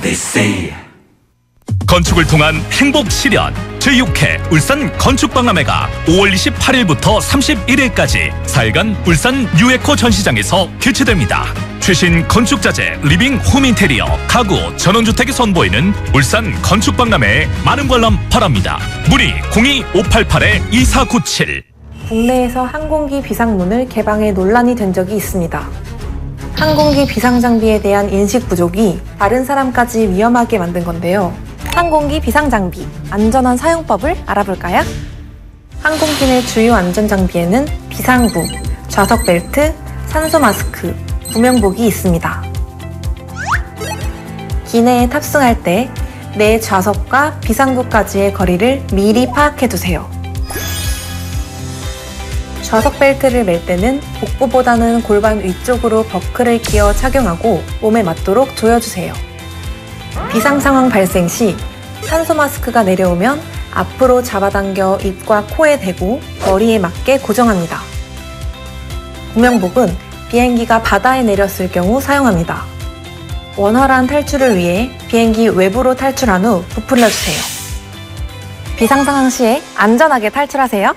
they say. 건축을 통한 행복 실현 제6회 울산 건축박람회가 5월 28일부터 31일까지 4일간 울산 뉴에코 전시장에서 개최됩니다. 최신 건축자재, 리빙 홈인테리어, 가구, 전원주택이 선보이는 울산 건축박람회에 많은 관람 바랍니다. 문의 02-588-2497. 국내에서 항공기 비상문을 개방해 논란이 된 적이 있습니다. 항공기 비상장비에 대한 인식 부족이 다른 사람까지 위험하게 만든 건데요. 항공기 비상장비, 안전한 사용법을 알아볼까요? 항공기 내 주요 안전장비에는 비상구, 좌석 벨트, 산소 마스크, 구명복이 있습니다. 기내에 탑승할 때 내 좌석과 비상구까지의 거리를 미리 파악해두세요. 좌석 벨트를 멜 때는 복부보다는 골반 위쪽으로 버클을 끼워 착용하고 몸에 맞도록 조여주세요. 비상 상황 발생 시 산소 마스크가 내려오면 앞으로 잡아당겨 입과 코에 대고 머리에 맞게 고정합니다. 구명복은 비행기가 바다에 내렸을 경우 사용합니다. 원활한 탈출을 위해 비행기 외부로 탈출한 후 부풀려주세요. 비상 상황 시에 안전하게 탈출하세요.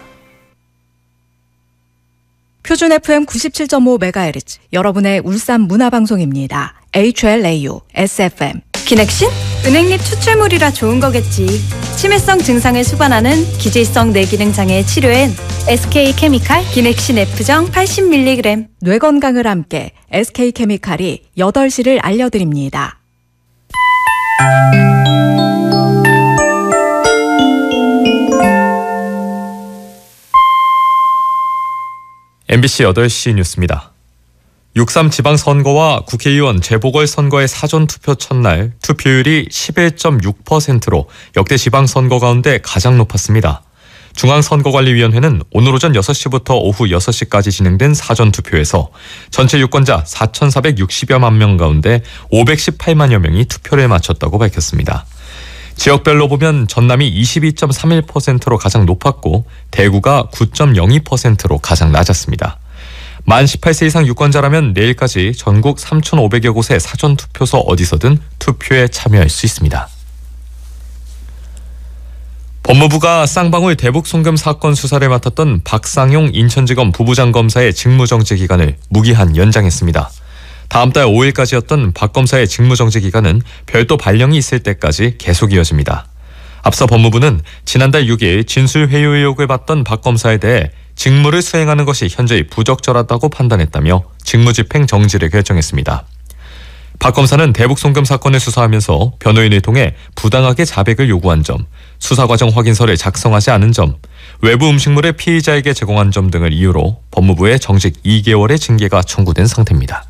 표준 FM 97.5MHz 여러분의 울산 문화방송입니다. HLAU SFM. 기넥신? 은행잎 추출물이라 좋은 거겠지. 치매성 증상을 수반하는 기질성 뇌기능 장애 치료엔 SK케미칼 기넥신 F정 80mg. 뇌 건강을 함께 SK케미칼이 8시를 알려드립니다. MBC 8시 뉴스입니다. 6.3 지방선거와 국회의원 재보궐선거의 사전투표 첫날 투표율이 11.6%로 역대 지방선거 가운데 가장 높았습니다. 중앙선거관리위원회는 오늘 오전 6시부터 오후 6시까지 진행된 사전투표에서 전체 유권자 4,460여만 명 가운데 518만여 명이 투표를 마쳤다고 밝혔습니다. 지역별로 보면 전남이 22.31%로 가장 높았고 대구가 9.02%로 가장 낮았습니다. 만 18세 이상 유권자라면 내일까지 전국 3,500여 곳의 사전투표소 어디서든 투표에 참여할 수 있습니다. 법무부가 쌍방울 대북 송금 사건 수사를 맡았던 박상용 인천지검 부부장 검사의 직무정지 기간을 무기한 연장했습니다. 다음 달 5일까지였던 박 검사의 직무정지 기간은 별도 발령이 있을 때까지 계속 이어집니다. 앞서 법무부는 지난달 6일 진술회유 의혹을 받던 박 검사에 대해 직무를 수행하는 것이 현저히 부적절하다고 판단했다며 직무집행 정지를 결정했습니다. 박 검사는 대북 송금 사건을 수사하면서 변호인을 통해 부당하게 자백을 요구한 점, 수사 과정 확인서를 작성하지 않은 점, 외부 음식물을 피의자에게 제공한 점 등을 이유로 법무부에 정직 2개월의 징계가 청구된 상태입니다.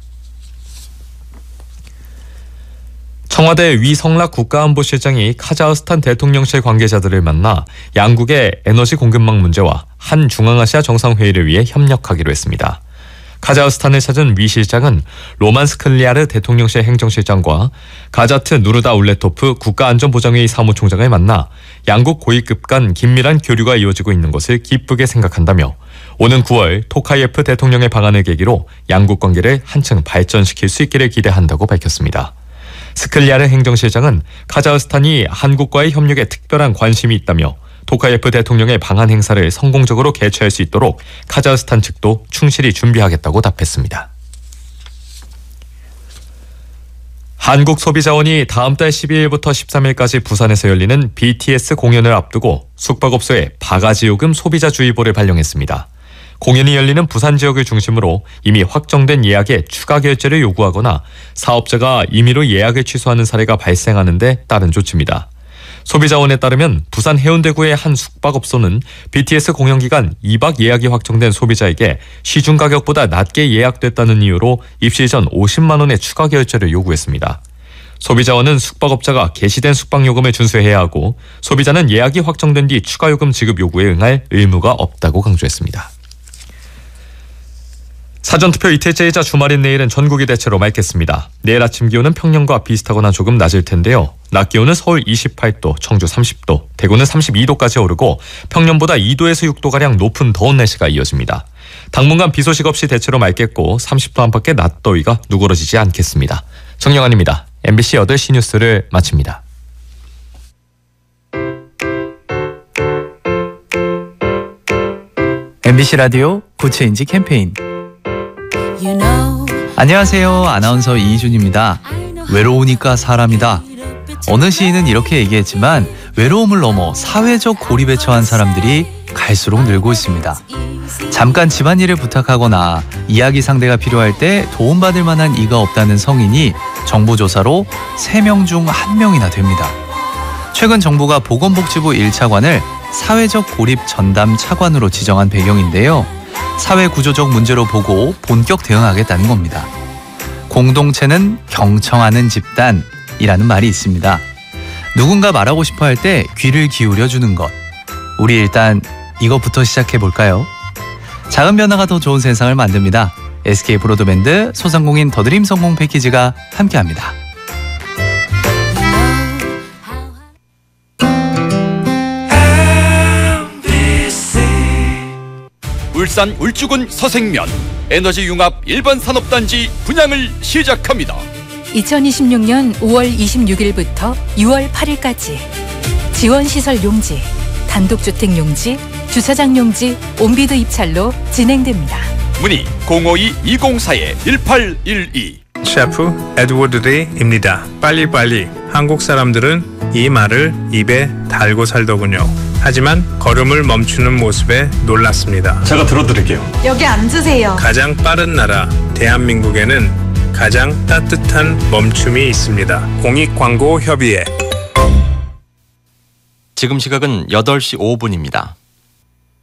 청와대 위성락 국가안보실장이 카자흐스탄 대통령실 관계자들을 만나 양국의 에너지 공급망 문제와 한 중앙아시아 정상회의를 위해 협력하기로 했습니다. 카자흐스탄을 찾은 위 실장은 로만 스클리아르 대통령실 행정실장과 가자트 누르다울레토프 국가안전보장회의 사무총장을 만나 양국 고위급 간 긴밀한 교류가 이어지고 있는 것을 기쁘게 생각한다며 오는 9월 토카예프 대통령의 방한을 계기로 양국 관계를 한층 발전시킬 수 있기를 기대한다고 밝혔습니다. 스클리아르 행정실장은 카자흐스탄이 한국과의 협력에 특별한 관심이 있다며 토카예프 대통령의 방한 행사를 성공적으로 개최할 수 있도록 카자흐스탄 측도 충실히 준비하겠다고 답했습니다. 한국소비자원이 다음 달 12일부터 13일까지 부산에서 열리는 BTS 공연을 앞두고 숙박업소에 바가지요금 소비자주의보를 발령했습니다. 공연이 열리는 부산 지역을 중심으로 이미 확정된 예약에 추가 결제를 요구하거나 사업자가 임의로 예약을 취소하는 사례가 발생하는 데 따른 조치입니다. 소비자원에 따르면 부산 해운대구의 한 숙박업소는 BTS 공연 기간 2박 예약이 확정된 소비자에게 시중 가격보다 낮게 예약됐다는 이유로 입실 전 50만 원의 추가 결제를 요구했습니다. 소비자원은 숙박업자가 게시된 숙박요금을 준수해야 하고 소비자는 예약이 확정된 뒤 추가 요금 지급 요구에 응할 의무가 없다고 강조했습니다. 사전투표 이틀째이자 주말인 내일은 전국이 대체로 맑겠습니다. 내일 아침 기온은 평년과 비슷하거나 조금 낮을 텐데요. 낮 기온은 서울 28도, 청주 30도, 대구는 32도까지 오르고 평년보다 2도에서 6도가량 높은 더운 날씨가 이어집니다. 당분간 비 소식 없이 대체로 맑겠고 30도 안팎의 낮더위가 누그러지지 않겠습니다. 정영환입니다. MBC 8시 뉴스를 마칩니다. MBC 라디오 구체인지 캠페인. 안녕하세요. 아나운서 이희준입니다. 외로우니까 사람이다. 어느 시인은 이렇게 얘기했지만 외로움을 넘어 사회적 고립에 처한 사람들이 갈수록 늘고 있습니다. 잠깐 집안일을 부탁하거나 이야기 상대가 필요할 때 도움받을 만한 이가 없다는 성인이 정부조사로 3명 중 1명이나 됩니다. 최근 정부가 보건복지부 1차관을 사회적 고립 전담 차관으로 지정한 배경인데요. 사회 구조적 문제로 보고 본격 대응하겠다는 겁니다. 공동체는 경청하는 집단이라는 말이 있습니다. 누군가 말하고 싶어 할 때 귀를 기울여 주는 것. 우리 일단 이것부터 시작해 볼까요? 작은 변화가 더 좋은 세상을 만듭니다. SK 브로드밴드 소상공인 더드림 성공 패키지가 함께합니다. 울산 울주군 서생면 에너지 융합 일반 산업단지 분양을 시작합니다. 2026년 5월 26일부터 6월 8일까지 지원시설 용지, 단독주택 용지, 주차장 용지, 온비드 입찰로 진행됩니다. 문의 052-204-1812. 셰프 에드워드 레이입니다. 빨리빨리. 한국 사람들은 이 말을 입에 달고 살더군요. 하지만 걸음을 멈추는 모습에 놀랐습니다. 제가 들어드릴게요. 여기 앉으세요. 가장 빠른 나라 대한민국에는 가장 따뜻한 멈춤이 있습니다. 공익광고협의회. 지금 시각은 8시 5분입니다.